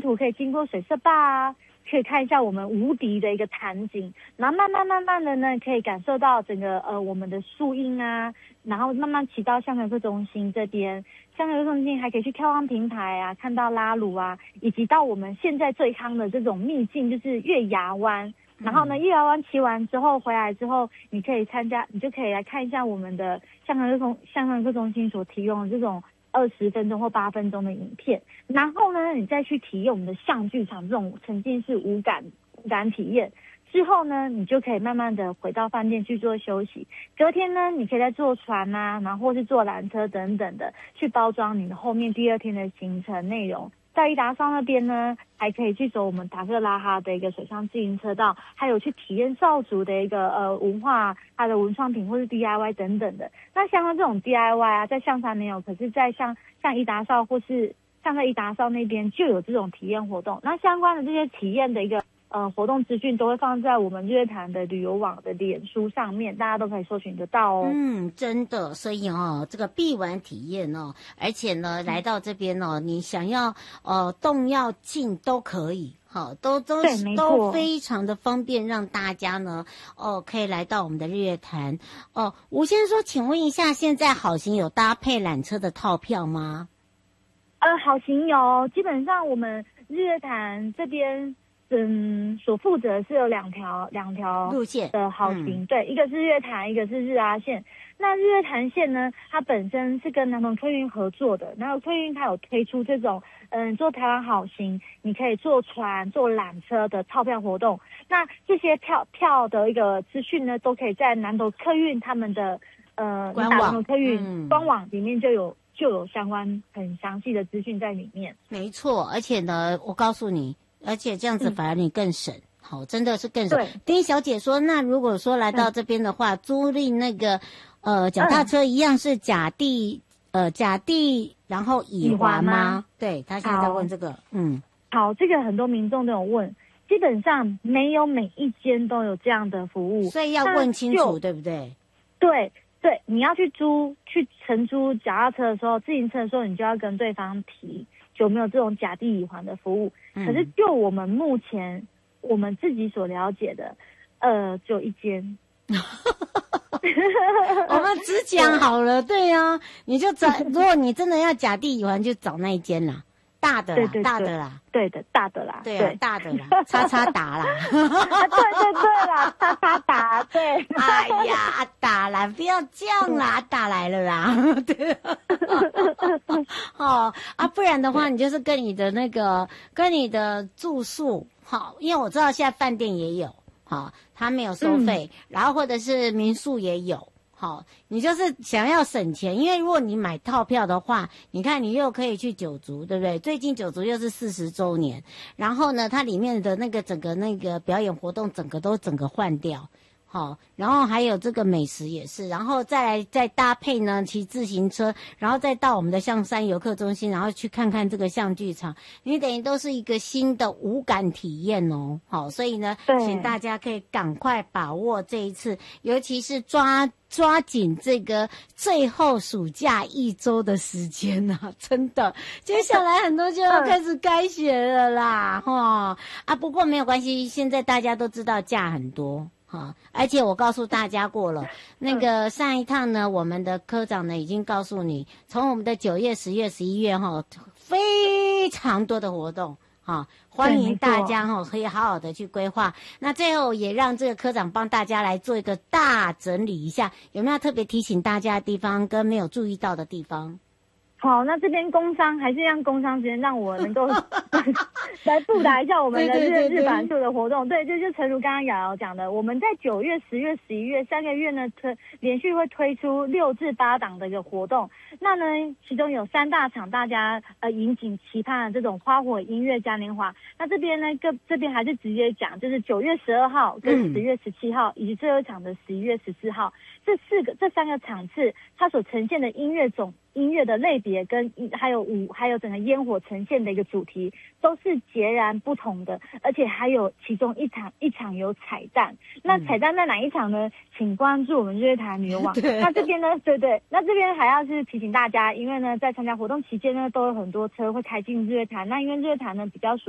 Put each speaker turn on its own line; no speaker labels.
途可以经过水色坝啊，可以看一下我们无敌的一个潭景，然后慢慢的呢，可以感受到整个我们的树荫啊，然后慢慢骑到象游客中心这边，象游客中心还可以去眺望平台啊，看到拉鲁啊，以及到我们现在最夯的这种秘境，就是月牙湾。然后呢，月牙湾骑完之后回来之后，你就可以来看一下我们的象游客中心所提供的这种20分钟或8分钟的影片，然后呢，你再去体验我们的象剧场这种沉浸式无感体验。之后呢，你就可以慢慢的回到饭店去做休息。隔天呢，你可以再坐船啊，然后或是坐缆车等等的，去包装你的后面第2天的行程内容。在伊达邵那边呢，还可以去走我们达克拉哈的一个水上自行车道，还有去体验邵族的一个文化，它的文创品或是 DIY 等等的。那像这种 DIY 啊，在象山没有，可是在像伊达邵或是像在伊达邵那边就有这种体验活动。那相关的这些体验的一个活动资讯都会放在我们日月潭的旅游网的脸书上面，大家都可以搜寻得到哦。
真的，所以这个必玩体验哦，而且呢，来到这边哦，你想要动要静都可以。好，都非常的方便，让大家呢可以来到我们的日月潭哦。吴先生说，请问一下，现在好行有搭配缆车的套票吗？
好行有，基本上我们日月潭这边所负责是有两条
路线
的好行，对，一个是日月潭，一个是日阿线。那日月潭线呢，它本身是跟南投客运合作的，然后客运它有推出这种做台湾好行，你可以坐船、坐缆车的套票活动。那这些票的一个资讯呢，都可以在南投客运他们的
官网
南投客运官网里面就有相关很详细的资讯在里面。
没错，而且呢，我告诉你。而且这样子反而你更省，好，真的是更省。丁小姐说，那如果说来到这边的话，租赁那个脚踏车一样是甲地然后乙环吗？对，他现在在问这个。
好，这个很多民众都有问，基本上没有每一间都有这样的服务，
所以要问清楚，对不对？
对，你要去承租脚踏车的时候，自行车的时候，你就要跟对方提有没有这种甲地乙环的服务。可是就我们目前我们自己所了解的，只有一间。
我们只讲好了，对啊，你就找，如果你真的要甲地乙环，就找那一间啦。大的啦，
对
大的啦，
对的，大的啦，
对啊，大的啦，叉叉打啦，
对啦，叉叉打，对，
哎呀，打啦，不要这样啦，打来了啦，对，不然的话，你就是跟你的住宿，好，因为我知道现在饭店也有，好，他没有收费，然后或者是民宿也有。好，你就是想要省钱，因为如果你买套票的话，你看你又可以去九族，对不对？最近九族又是40周年，然后呢，它里面的那个整个那个表演活动整个换掉，好，然后还有这个美食也是，然后再搭配呢骑自行车，然后再到我们的象山游客中心，然后去看看这个象剧场，你等于都是一个新的无感体验哦。好，所以呢，请大家可以赶快把握这一次，尤其是抓紧这个最后暑假1周的时间啊，真的，接下来很多就要开始开学了啦，不过没有关系，现在大家都知道假很多。而且我告诉大家过了，那个上一趟呢，我们的科长呢已经告诉你，从我们的9月、10月、11月非常多的活动。欢迎大家可以好好的去规划。那最后也让这个科长帮大家来做一个大整理一下，有没有特别提醒大家的地方跟没有注意到的地方？
好，那这边工商还是让工商时间让我能够来布达一下我们的日版处的活动。对，就诚如刚刚瑶瑶讲的，我们在9月、10月、11月3个月呢，连续会推出6至8档的一个活动。那呢，其中有3大场大家引颈期盼的这种花火音乐嘉年华。那这边呢，这边还是直接讲，就是9月12号跟10月17号，以及最后一场的11月14号，这3个场次，它所呈现的音乐的类别跟还有整个烟火呈现的一个主题都是截然不同的，而且还有其中一场有彩蛋。那彩蛋在哪一场呢？请关注我们日月潭旅游网。那这边呢，对，那这边还要是提醒大家，因为呢在参加活动期间呢，都有很多车会开进日月潭。那因为日月潭呢比较